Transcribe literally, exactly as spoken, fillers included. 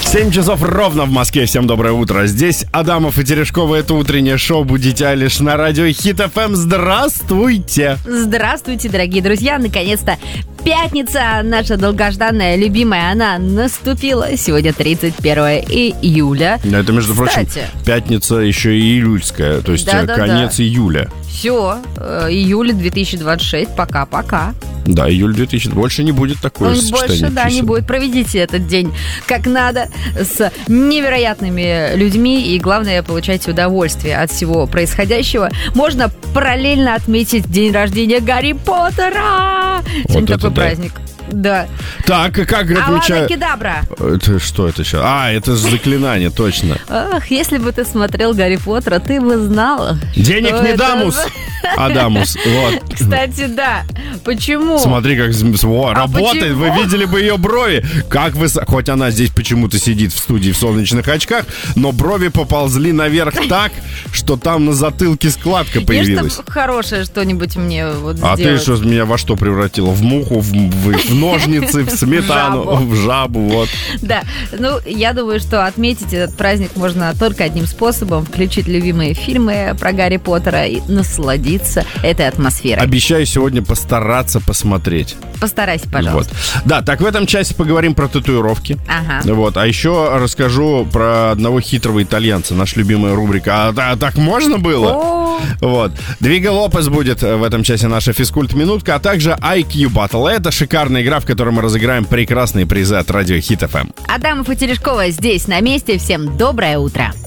семь часов ровно в Москве. Всем доброе утро. Здесь Адамов и Терешкова. Это утреннее шоу «Будите Айлиш» на радио Хит эф эм. Здравствуйте. Здравствуйте, дорогие друзья. Наконец-то пятница, наша долгожданная, любимая, она наступила. Сегодня тридцать первое июля. Это, между Кстати, прочим, пятница еще и июльская. То есть да, да, конец да. июля. Все, июль две тысячи двадцать шесть. Пока-пока. Да, июль две тысячи. Больше не будет такое сочетание Больше, да, чисел. не будет. Проведите этот день как надо, с невероятными людьми. И главное, получайте удовольствие от всего происходящего. Можно параллельно отметить день рождения Гарри Поттера. Вот Сегодня это такой да. праздник. Да. Так, и как Авада отмечают... Кедавра. Это что это сейчас? А, это же заклинание, точно. Ах, если бы ты смотрел Гарри Поттера, ты бы знал. Денег что не это дамус. за- Адамус, вот. Кстати, да. Почему? Смотри, как з- о, А работает. почему? Вы видели бы ее брови. Как высоко. Хоть она здесь почему-то сидит в студии в солнечных очках, но брови поползли наверх так, что там на затылке складка появилась. Есть хорошее что-нибудь мне вот А ты сделать? что меня во что превратила? В муху, в, в- в ножницы, в сметану, жабу. в жабу, вот. Да, ну, я думаю, что отметить этот праздник можно только одним способом. Включить любимые фильмы про Гарри Поттера и насладиться этой атмосферой. Обещаю сегодня постараться посмотреть. Постарайся, пожалуйста. Вот. Да, так в этом часе поговорим про татуировки. Ага. Вот. А еще расскажу про одного хитрого итальянца. Наша любимая рубрика. А, та- так можно было? О, Вот. Двига Лопес будет в этом часе наша физкульт-минутка, а также ай кью Battle. Это шикарная игра, в которой мы разыграем прекрасные призы от радио Хит эф эм. Адамов и Терешкова здесь, на месте. Всем доброе утро.